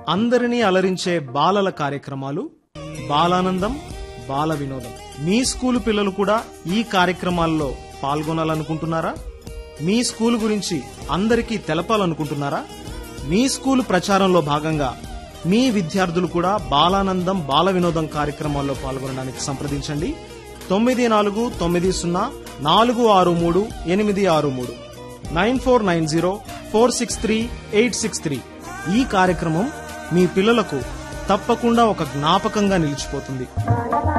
అందరినీ అలరించే బాలల కార్యక్రమాలు బాలానందం బాల వినోదం. మీ స్కూలు పిల్లలు కూడా ఈ కార్యక్రమాల్లో పాల్గొనాలనుకుంటున్నారా? మీ స్కూలు గురించి అందరికీ తెలపాలనుకుంటున్నారా? మీ స్కూలు ప్రచారంలో భాగంగా మీ విద్యార్థులు కూడా బాలానందం బాల వినోదం కార్యక్రమాల్లో పాల్గొనడానికి సంప్రదించండి. 940463863863 9490463863. ఈ కార్యక్రమం మీ పిల్లలకు తప్పకుండా ఒక జ్ఞాపకంగా నిలిచిపోతుంది.